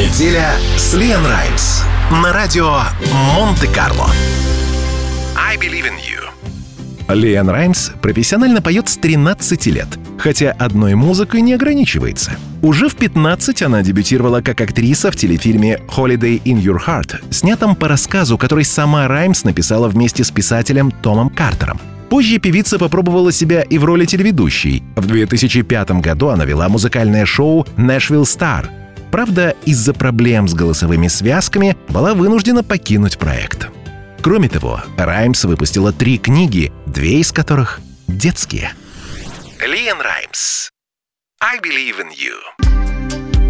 Неделя с Лиам Раймс на радио Монте-Карло. I Believe in You. Лиам Раймс профессионально поет с 13 лет, хотя одной музыкой не ограничивается. Уже в 15 она дебютировала как актриса в телефильме «Holiday in Your Heart», снятом по рассказу, который сама Раймс написала вместе с писателем Томом Картером. Позже певица попробовала себя и в роли телеведущей. В 2005 году она вела музыкальное шоу «Nashville Star». Правда, из-за проблем с голосовыми связками была вынуждена покинуть проект. Кроме того, Раймс выпустила 3 книги, 2 из которых детские. Лиам Раймс. I Believe in You.